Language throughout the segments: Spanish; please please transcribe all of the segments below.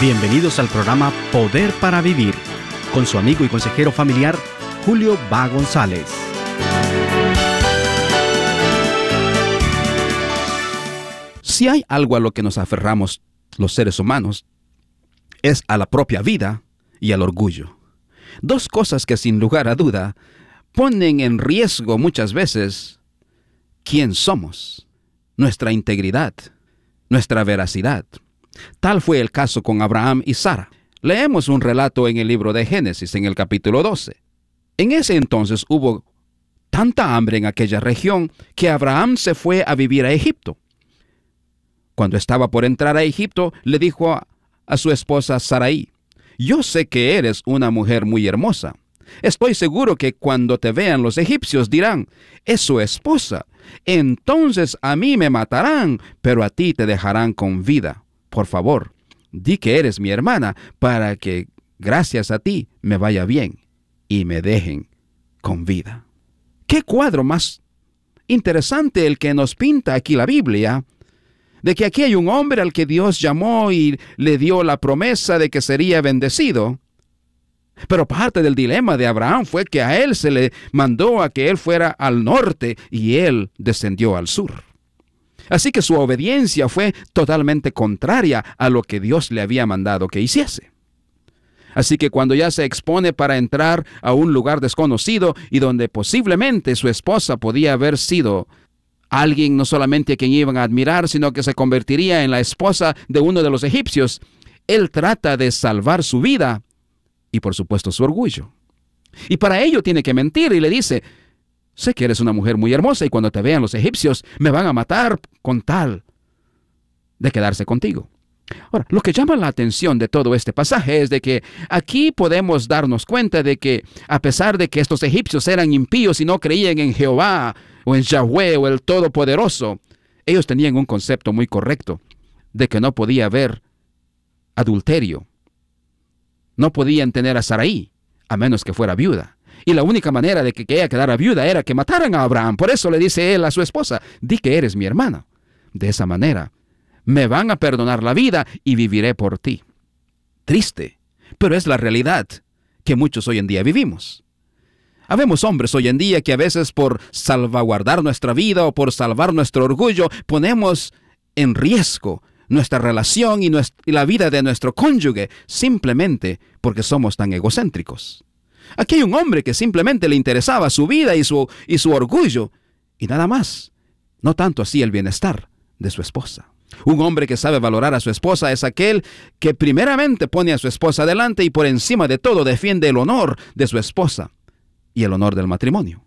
Bienvenidos al programa Poder para Vivir, con su amigo y consejero familiar, Julio Va González. Si hay algo a lo que nos aferramos los seres humanos, es a la propia vida y al orgullo. Dos cosas que sin lugar a duda ponen en riesgo muchas veces quién somos, nuestra integridad, nuestra veracidad. Tal fue el caso con Abraham y Sara. Leemos un relato en el libro de Génesis, en el capítulo 12. En ese entonces hubo tanta hambre en aquella región que Abraham se fue a vivir a Egipto. Cuando estaba por entrar a Egipto, le dijo a su esposa Sarai: «Yo sé que eres una mujer muy hermosa. Estoy seguro que cuando te vean los egipcios dirán, es su esposa. Entonces a mí me matarán, pero a ti te dejarán con vida. Por favor, di que eres mi hermana para que, gracias a ti, me vaya bien y me dejen con vida». ¿Qué cuadro más interesante el que nos pinta aquí la Biblia? De que aquí hay un hombre al que Dios llamó y le dio la promesa de que sería bendecido. Pero parte del dilema de Abraham fue que a él se le mandó a que él fuera al norte y él descendió al sur. Así que su obediencia fue totalmente contraria a lo que Dios le había mandado que hiciese. Así que cuando ya se expone para entrar a un lugar desconocido y donde posiblemente su esposa podía haber sido alguien no solamente a quien iban a admirar, sino que se convertiría en la esposa de uno de los egipcios, él trata de salvar su vida y por supuesto su orgullo. Y para ello tiene que mentir y le dice: «Sé que eres una mujer muy hermosa y cuando te vean los egipcios me van a matar con tal de quedarse contigo». Ahora, lo que llama la atención de todo este pasaje es de que aquí podemos darnos cuenta de que a pesar de que estos egipcios eran impíos y no creían en Jehová o en Yahweh o el Todopoderoso, ellos tenían un concepto muy correcto de que no podía haber adulterio. No podían tener a Sarai a menos que fuera viuda. Y la única manera de que ella quedara viuda era que mataran a Abraham. Por eso le dice él a su esposa: «Di que eres mi hermana. De esa manera me van a perdonar la vida y viviré por ti». Triste, pero es la realidad que muchos hoy en día vivimos. Habemos hombres hoy en día que a veces por salvaguardar nuestra vida o por salvar nuestro orgullo ponemos en riesgo nuestra relación y la vida de nuestro cónyuge simplemente porque somos tan egocéntricos. Aquí hay un hombre que simplemente le interesaba su vida y su orgullo y nada más, no tanto así el bienestar de su esposa. Un hombre que sabe valorar a su esposa es aquel que primeramente pone a su esposa delante y por encima de todo defiende el honor de su esposa y el honor del matrimonio.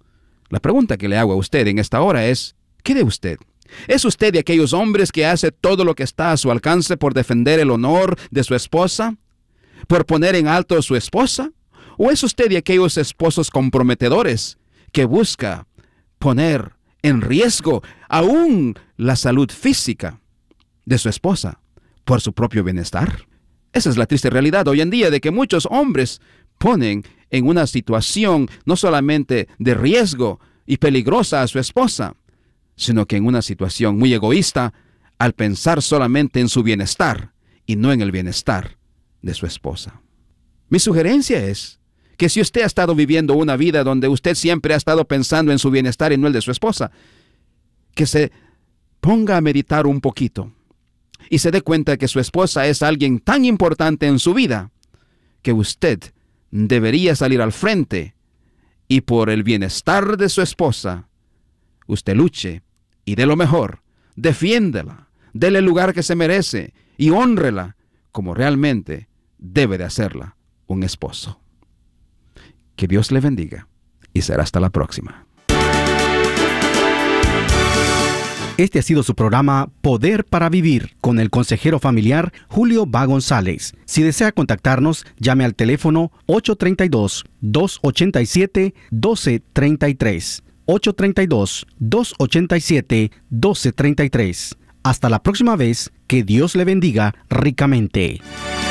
La pregunta que le hago a usted en esta hora es: ¿qué de usted? ¿Es usted de aquellos hombres que hace todo lo que está a su alcance por defender el honor de su esposa? ¿Por poner en alto a su esposa? ¿O es usted de aquellos esposos comprometedores que busca poner en riesgo aún la salud física de su esposa por su propio bienestar? Esa es la triste realidad hoy en día de que muchos hombres ponen en una situación no solamente de riesgo y peligrosa a su esposa, sino que en una situación muy egoísta al pensar solamente en su bienestar y no en el bienestar de su esposa. Mi sugerencia es que si usted ha estado viviendo una vida donde usted siempre ha estado pensando en su bienestar y no el de su esposa, que se ponga a meditar un poquito y se dé cuenta que su esposa es alguien tan importante en su vida que usted debería salir al frente y por el bienestar de su esposa, usted luche y dé lo mejor, defiéndela, déle el lugar que se merece y hónrela como realmente debe de hacerla un esposo. Que Dios le bendiga y será hasta la próxima. Este ha sido su programa Poder para Vivir con el consejero familiar Julio Va González. Si desea contactarnos, llame al teléfono 832-287-1233. 832-287-1233. Hasta la próxima vez, que Dios le bendiga ricamente.